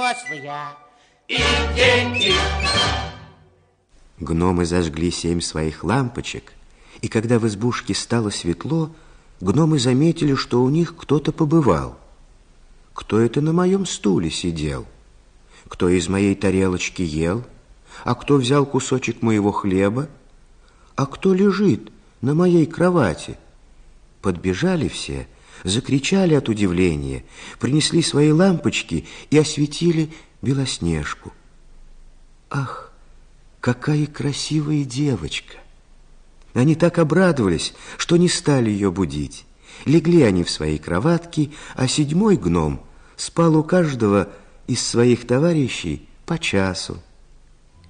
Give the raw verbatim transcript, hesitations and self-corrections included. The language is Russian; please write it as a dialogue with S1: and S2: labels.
S1: взрослые
S2: и дети.
S3: Гномы зажгли семь своих лампочек, и когда в избушке стало светло, гномы заметили, что у них кто-то побывал. Кто это на моем стуле сидел? Кто из моей тарелочки ел? А кто взял кусочек моего хлеба? А кто лежит на моей кровати? Подбежали все, закричали от удивления, принесли свои лампочки и осветили Белоснежку. Ах, какая красивая девочка! Они так обрадовались, что не стали ее будить. Легли они в свои кроватки, а седьмой гном спал у каждого из своих товарищей по часу.